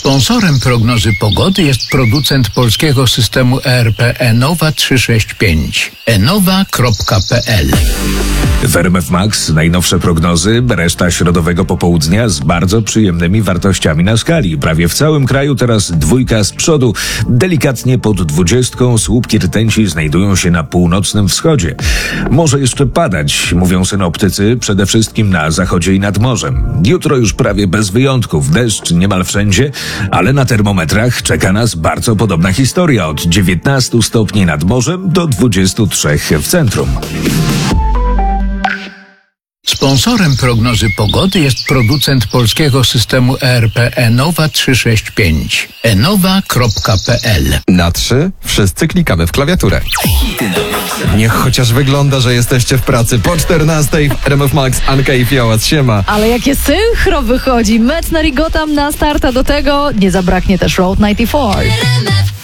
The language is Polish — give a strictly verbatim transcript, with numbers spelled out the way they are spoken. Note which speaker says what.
Speaker 1: Sponsorem prognozy pogody jest producent polskiego systemu E R P Enowa trzysta sześćdziesiąt pięć. enowa kropka pe el.
Speaker 2: W R M F Max najnowsze prognozy, reszta środowego popołudnia z bardzo przyjemnymi wartościami na skali. Prawie w całym kraju teraz dwójka z przodu. Delikatnie pod dwudziestką słupki rtęci znajdują się na północnym wschodzie. Może jeszcze padać, mówią synoptycy, przede wszystkim na zachodzie i nad morzem. Jutro już prawie bez wyjątków, deszcz niemal wszędzie, ale na termometrach czeka nas bardzo podobna historia. Od dziewiętnastu stopni nad morzem do dwudziestu trzech w centrum.
Speaker 1: Sponsorem prognozy pogody jest producent polskiego systemu E R P Enowa trzysta sześćdziesiąt pięć. enowa kropka pe el.
Speaker 3: Na trzy wszyscy klikamy w klawiaturę. Niech chociaż wygląda, że jesteście w pracy. Po czternastej w R M F Max Anka i Fiołat, siema.
Speaker 4: Ale jakie synchro wychodzi. Metz Narigotam na starta, do tego nie zabraknie też Road dziewięćdziesiąt cztery.